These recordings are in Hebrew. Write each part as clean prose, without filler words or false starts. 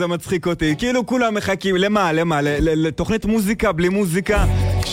זה מצחיק אותי, כאילו כולם מחכים, למה? לתוכנית מוזיקה בלי מוזיקה?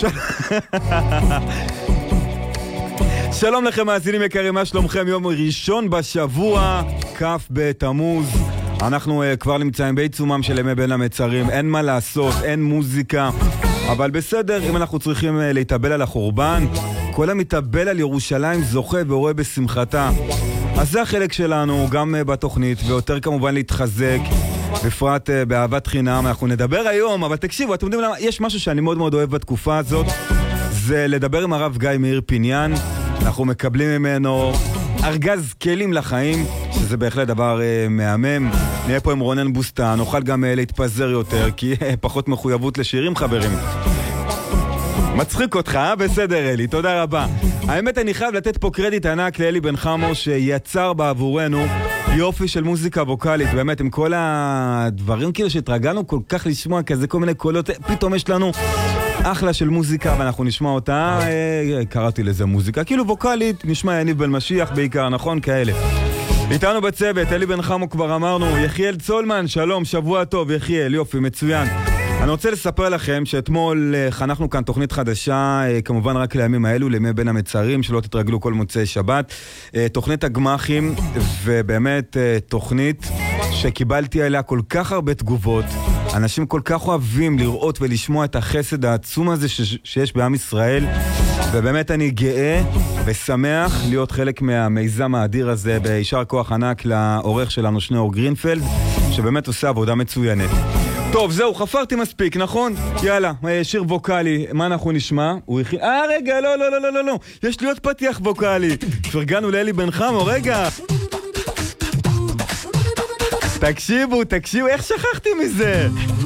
שלום לכם מאזינים יקרים, מה שלומכם? יום ראשון בשבוע, כ' בתמוז. אנחנו כבר נמצאים בעיצומם של ימי בין המצרים, אין מה לעשות, אין מוזיקה, אבל בסדר, אם אנחנו צריכים להתאבל על החורבן, כל המתאבל על ירושלים זוכה ורואה בשמחתה. אז זה החלק שלנו, גם בתוכנית, ויותר כמובן להתחזק, בפרט באהבת חינם. אנחנו נדבר היום, אבל תקשיבו, אתם יודעים למה? יש משהו שאני מאוד מאוד אוהב בתקופה הזאת, זה לדבר עם הרב גיא מאיר פיניאן. אנחנו מקבלים ממנו ארגז כלים לחיים, שזה בהחלט דבר מהמם. נהיה פה עם רונן בוסטן, נוכל גם להתפזר יותר, כי פחות מחויבות לשירים, חברים. מצחיק אותך, בסדר אלי, תודה רבה. האמת אני חייב לתת פה קרדיט ענק לאלי בן חמו שיצר בעבורנו יופי של מוזיקה ווקלית, באמת עם כל הדברים כאילו שהתרגלנו כל כך לשמוע כזה כל מיני קולות, פתאום יש לנו אחלה של מוזיקה ואנחנו נשמע אותה, קראתי לזה מוזיקה, כאילו ווקלית, נשמע יניב בן משיח בעיקר, נכון? כאלה. איתנו בצוות, אלי בן חמו כבר אמרנו, יחיאל צולמן, שלום, שבוע טוב, יחיאל, יופי, מצוין. אני רוצה לספר לכם שאתמול חנכנו כאן תוכנית חדשה, כמובן רק לימים האלו, לימי בין המצרים, שלא תתרגלו כל מוצאי שבת. תוכנית הגמחים, ובאמת תוכנית שקיבלתי עליה כל כך הרבה תגובות. אנשים כל כך אוהבים לראות ולשמוע את החסד העצום הזה שיש בעם ישראל. ובאמת אני גאה ושמח להיות חלק מהמיזם האדיר הזה, בישר כוח ענק לעורך שלנו שניאור גרינפלד, שבאמת עושה עבודה מצוינת. טוב, זהו, חפרתי מספיק, נכון? יאללה, שיר ווקלי, מה אנחנו נשמע? רגע, לא, יש לי עוד פתיח ווקלי. פרגנו לאלי בן חמו, רגע. תקשיבו, איך שכחתי מזה?